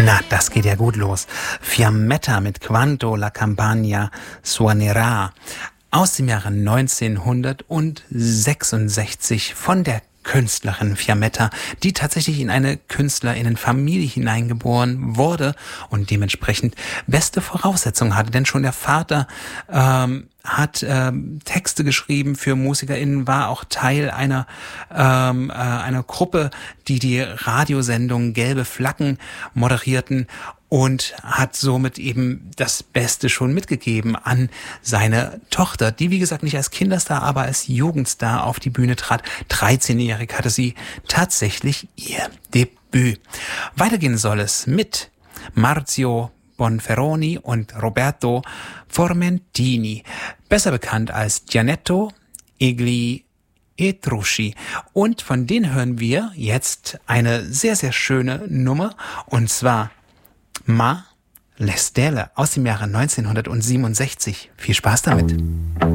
Na, das geht ja gut los. Fiammetta mit Quando la campagna suonerà aus dem Jahre 1966 von der Künstlerin Fiammetta, die tatsächlich in eine Künstlerinnenfamilie hineingeboren wurde und dementsprechend beste Voraussetzungen hatte. Denn schon der Vater hat Texte geschrieben für MusikerInnen, war auch Teil einer Gruppe, die Radiosendung Gelbe Flaggen moderierten und hat somit eben das Beste schon mitgegeben an seine Tochter, die wie gesagt nicht als Kinderstar, aber als Jugendstar auf die Bühne trat. 13-jährig hatte sie tatsächlich ihr Debüt. Weitergehen soll es mit Marzio Bonferroni und Roberto Formentini, besser bekannt als Gianetto Egli Etrucci. Und von denen hören wir jetzt eine sehr, sehr schöne Nummer, und zwar Ma le Stelle aus dem Jahre 1967. Viel Spaß damit.